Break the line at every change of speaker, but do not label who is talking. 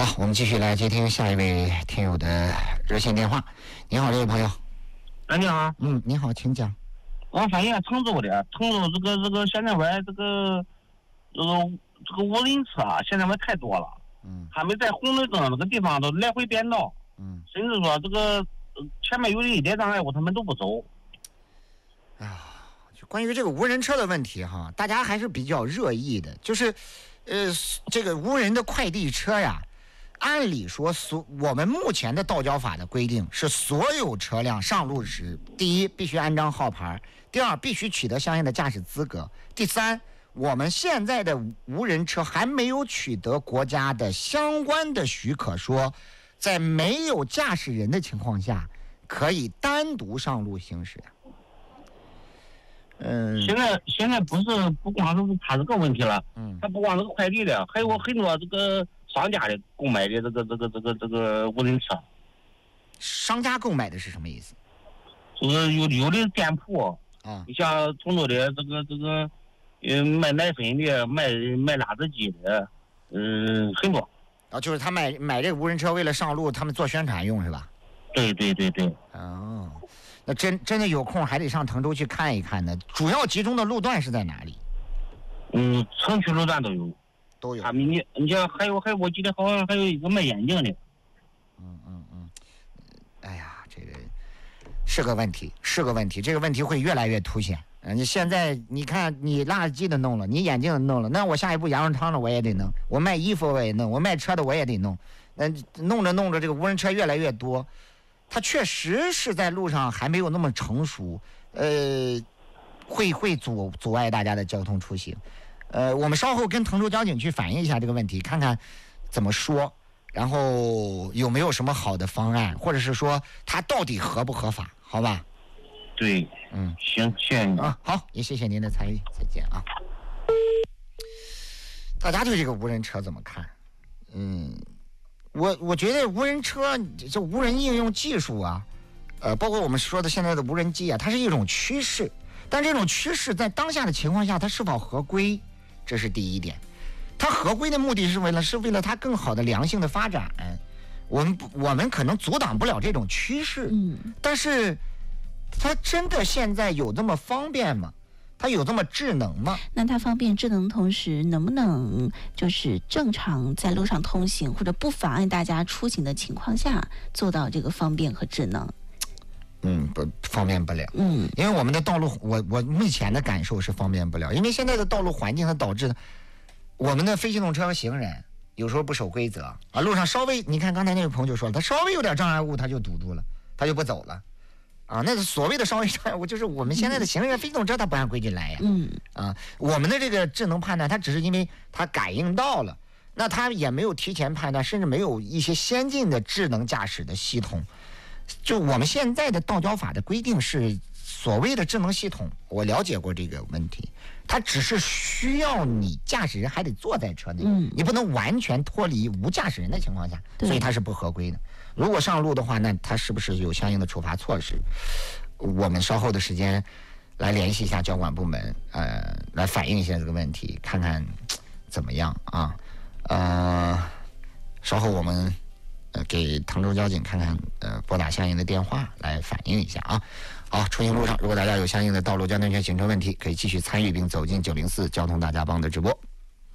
好，我们继续来接听下一位听友的热线电话。你好，这位朋友。
你好。
你好，请讲。
我发现成都这个现在外这个无人车啊，现在外太多了。他们在红绿灯那个地方都来回变道。甚至说这个前面有一点障碍物，他们都不走。
就关于这个无人车的问题哈，大家还是比较热议的。就是这个无人的快递车呀，按理说我们目前的道交法的规定是，所有车辆上路时，第一必须安装号牌，第二必须取得相应的驾驶资格，第三，我们现在的无人车还没有取得国家的相关的许可，说在没有驾驶人的情况下可以单独上路行驶。
现在不光是他这个问题了，他不光是快递的，还有很多这个商家的购买的这个无人车。
商家购买的是什么意思？
就是有的店铺你像成都的这个卖奶粉的，卖辣子鸡的，很多。
就是他买这个无人车，为了上路，他们做宣传用是吧？
对。那
真的有空还得上滕州去看一看呢。主要集中的路段是在哪里？
城区路段都有。他们你像还有我记得好像还有一个卖眼镜的。
哎呀，这个是个问题，这个问题会越来越凸显。你现在你看，你辣子鸡的弄了，你眼镜的弄了，那我下一步羊肉汤的我也得弄，我卖衣服我也弄，我卖车的我也得弄。弄着这个无人车越来越多，它确实是在路上还没有那么成熟，会阻碍大家的交通出行。我们稍后跟滕州交警去反映一下这个问题，看看怎么说，然后有没有什么好的方案，或者是说它到底合不合法，好吧？
对，行，谢谢你
好，也谢谢您的参与，再见啊。大家对这个无人车怎么看？我觉得无人车就无人应用技术啊，包括我们说的现在的无人机啊，它是一种趋势，但这种趋势在当下的情况下，它是否合规，这是第一点。它合规的目的是为了它更好的良性的发展。我们可能阻挡不了这种趋势，但是它真的现在有这么方便吗？它有这么智能吗？
那它方便智能同时，能不能就是正常在路上通行，或者不妨碍大家出行的情况下做到这个方便和智能？
不方便不了。因为我们的道路，我目前的感受是方便不了，因为现在的道路环境它导致我们的非机动车和行人有时候不守规则啊，路上稍微你看刚才那位朋友就说了，他稍微有点障碍物他就堵住了，他就不走了。那所谓的稍微障碍物，就是我们现在的行人非机动车，它不按规矩来呀。我们的这个智能判断，它只是因为它感应到了，那它也没有提前判断，甚至没有一些先进的智能驾驶的系统。就我们现在的道交法的规定是所谓的智能系统，我了解过这个问题，它只是需要你驾驶人还得坐在车内，你不能完全脱离无驾驶人的情况下，所以它是不合规的。如果上路的话，那它是不是有相应的处罚措施？我们稍后的时间来联系一下交管部门，来反映一下这个问题，看看怎么样啊？稍后我们给滕州交警看看，拨打相应的电话来反映一下啊。好，出行路上如果大家有相应的道路交通安全行车问题，可以继续参与并走进904交通大家帮的直播。